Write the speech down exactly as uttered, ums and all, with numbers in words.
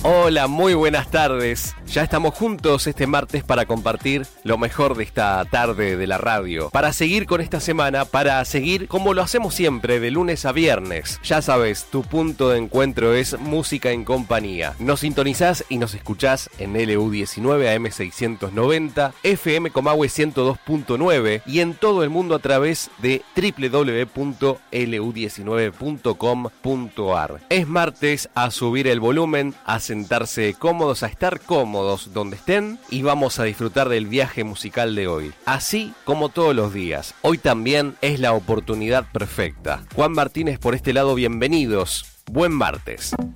Hola, muy buenas tardes. Ya estamos juntos este martes para compartir lo mejor de esta tarde de la radio. Para seguir con esta semana, para seguir como lo hacemos siempre, de lunes a viernes. Ya sabes, tu punto de encuentro es Música en Compañía. Nos sintonizás y nos escuchás en L U diecinueve A M seiscientos noventa, F M Comahue ciento dos punto nueve y en todo el mundo a través de doble u doble u doble u punto L U diecinueve punto com punto a r. Es martes, a subir el volumen, a sentarse cómodos, a estar cómodos donde estén y vamos a disfrutar del viaje musical de hoy. Así como todos los días, hoy también es la oportunidad perfecta. Juan Martínez por este lado, bienvenidos. Buen martes.